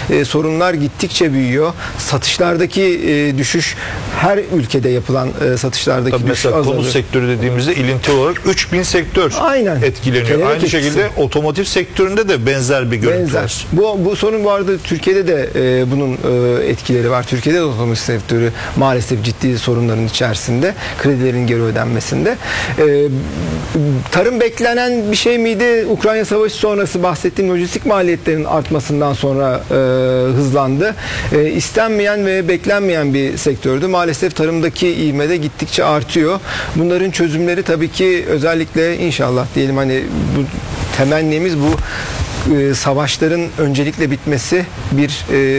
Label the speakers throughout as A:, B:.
A: sorunlar gittikçe büyüyor. Satışlardaki düşüş, her ülkede yapılan satışlardaki
B: tabii
A: düşüş
B: mesela
A: azalıyor.
B: konut sektörü dediğimizde ilinti olarak 3000 sektör
A: Aynen.
B: etkileniyor.
A: Kelebek
B: Aynı
A: etkisi.
B: şekilde otomotiv sektöründe de benzer bir görüntü var.
A: Bu sorun bu arada Türkiye'de de bunun etkileri var. Türkiye'de de otomotiv sektörü maalesef ciddi sorunların içerisinde. Kredilerin geri ödenmesinde. Tarım beklenen bir şey miydi? Ukrayna Savaşı sonrası bahsettiğim lojistik maliyetlerin artmasından sonra hızlandı. İstenmeyen ve beklenmeyen bir sektördü. Maalesef tarımdaki ivme de gittikçe artıyor. Bunların çözümleri tabii ki özellikle inşallah diyelim, hani bu temennimiz bu savaşların öncelikle bitmesi, bir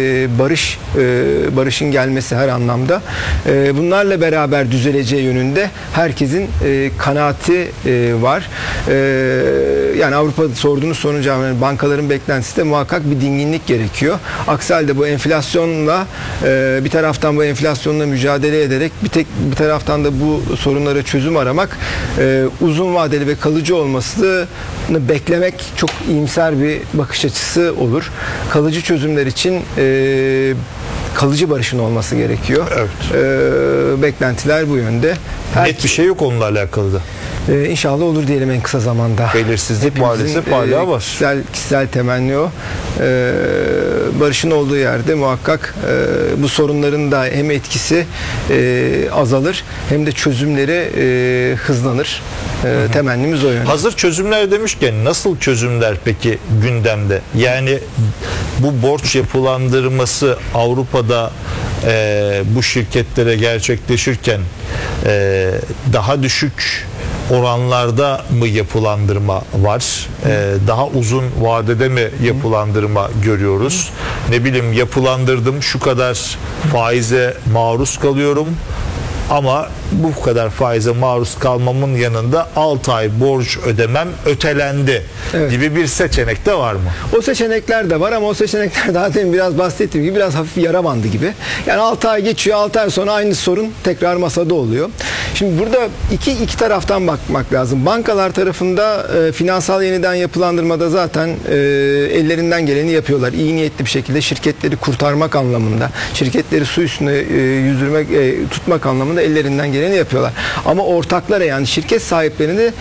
A: barışın gelmesi her anlamda. Bunlarla beraber düzeleceği yönünde herkesin kanaati var. Yani Avrupa sorduğunuz sorunun cevabı, bankaların beklentisi de muhakkak bir dinginlik gerekiyor. Aksi halde bu enflasyonla bir taraftan bu enflasyonla mücadele ederek bir taraftan da bu sorunlara çözüm aramak uzun vadeli ve kalıcı olmasını beklemek çok iyimser bir bakış açısı olur. Kalıcı çözümler için kalıcı barışın olması gerekiyor.
B: Evet.
A: Beklentiler bu yönde.
B: Net bir şey yok onunla alakalı da.
A: İnşallah olur diyelim en kısa zamanda.
B: Belirsizlik
A: Hepimizin,
B: maalesef hala var.
A: Kişisel temenni o. Barışın olduğu yerde muhakkak bu sorunların da hem etkisi azalır hem de çözümleri hızlanır. Temennimiz o yönde.
B: Hazır çözümler demişken nasıl çözümler peki gündemde? Yani bu borç yapılandırması Avrupa'da bu şirketlere gerçekleşirken daha düşük oranlarda mı yapılandırma var? Daha uzun vadede mi yapılandırma görüyoruz? Ne bileyim, yapılandırdım, şu kadar faize maruz kalıyorum ama bu kadar faize maruz kalmamın yanında 6 ay borç ödemem ötelendi gibi bir seçenek de var mı?
A: O seçenekler de var ama o seçenekler daha demin biraz bahsettiğim gibi biraz hafif yara bandı gibi. Yani 6 ay geçiyor, 6 ay sonra aynı sorun tekrar masada oluyor. Şimdi burada iki taraftan bakmak lazım. Bankalar tarafında finansal yeniden yapılandırmada zaten ellerinden geleni yapıyorlar. İyi niyetli bir şekilde şirketleri kurtarmak anlamında, şirketleri su üstüne yüzdürmek, tutmak anlamında ellerinden geleni yapıyorlar. Ama ortaklara, yani şirket sahiplerine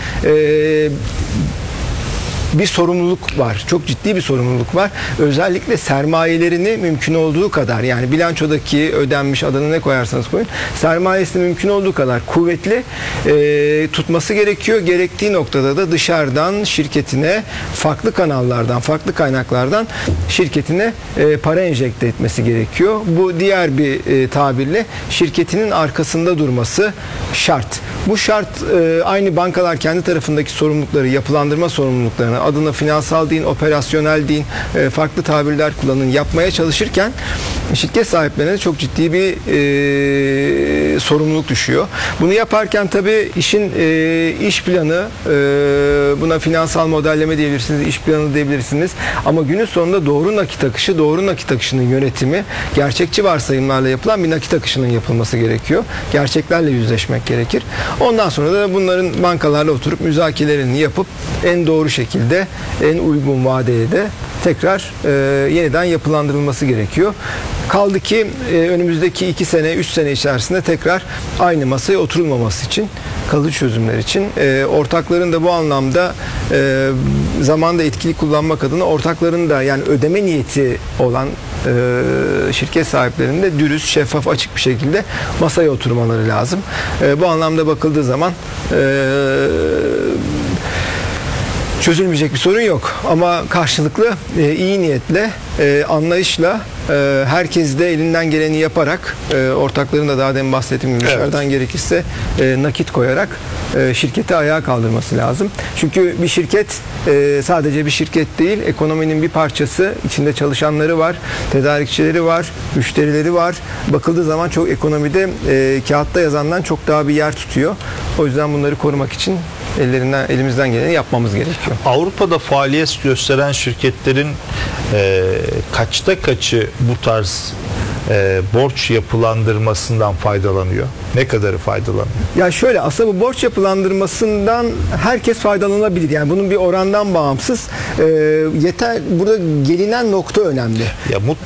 A: bir sorumluluk var. Çok ciddi bir sorumluluk var. Özellikle sermayelerini mümkün olduğu kadar, yani bilançodaki ödenmiş, adını ne koyarsanız koyun, sermayesini mümkün olduğu kadar kuvvetli tutması gerekiyor. Gerektiği noktada da dışarıdan şirketine farklı kanallardan, farklı kaynaklardan şirketine para enjekte etmesi gerekiyor. Bu diğer bir tabirle şirketinin arkasında durması şart. Bu şart aynı bankalar kendi tarafındaki sorumlulukları, yapılandırma sorumluluklarını, adına finansal deyin, operasyonel deyin, farklı tabirler kullanın, yapmaya çalışırken şirket sahiplerine de çok ciddi bir sorumluluk düşüyor. Bunu yaparken tabii işin iş planı, buna finansal modelleme diyebilirsiniz, iş planı diyebilirsiniz. Ama günün sonunda doğru nakit akışı, doğru nakit akışının yönetimi, gerçekçi varsayımlarla yapılan bir nakit akışının yapılması gerekiyor. Gerçeklerle yüzleşmek gerekir. Ondan sonra da bunların bankalarla oturup müzakerelerini yapıp en doğru şekilde, en uygun vadeye de tekrar yeniden yapılandırılması gerekiyor. Kaldı ki önümüzdeki 2 sene, 3 sene içerisinde tekrar aynı masaya oturulmaması için, kalıcı çözümler için ortakların da bu anlamda zamanda etkili kullanmak adına ortakların da, yani ödeme niyeti olan şirket sahiplerinin de dürüst, şeffaf, açık bir şekilde masaya oturmaları lazım. Bu anlamda bakıldığı zaman çözülmeyecek bir sorun yok. Ama karşılıklı iyi niyetle, anlayışla, herkes de elinden geleni yaparak, ortakların da daha demin bahsettiğim gibi dışarıdan gerekirse nakit koyarak şirketi ayağa kaldırması lazım. Çünkü bir şirket sadece bir şirket değil, ekonominin bir parçası. İçinde çalışanları var, tedarikçileri var, müşterileri var. Bakıldığı zaman çok ekonomide kağıtta yazandan çok daha bir yer tutuyor. O yüzden bunları korumak için elimizden geleni yapmamız gerekiyor.
B: Avrupa'da faaliyet gösteren şirketlerin kaçta kaçı bu tarz borç yapılandırmasından faydalanıyor? Ne kadarı faydalanıyor?
A: Ya şöyle, aslında bu borç yapılandırmasından herkes faydalanabilir. Yani bunun bir orandan bağımsız. Yeter, burada gelinen nokta önemli.
B: Ya